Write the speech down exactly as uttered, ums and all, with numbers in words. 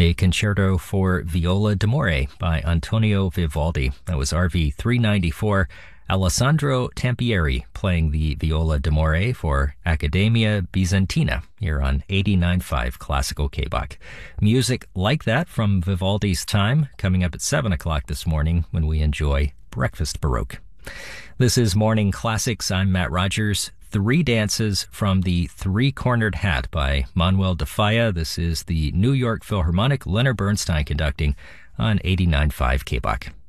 a concerto for viola d'amore by Antonio Vivaldi. That was R V three ninety-four. Alessandro Tampieri playing the viola d'amore for Accademia Bizantina here on eighty-nine point five Classical K-Bach. Music like that from Vivaldi's time coming up at seven o'clock this morning when we enjoy Breakfast Baroque. This is Morning Classics. I'm Matt Rogers. Three Dances from the Three-Cornered Hat by Manuel de Falla. This is the New York Philharmonic, Leonard Bernstein conducting on eighty-nine point five K-Bach.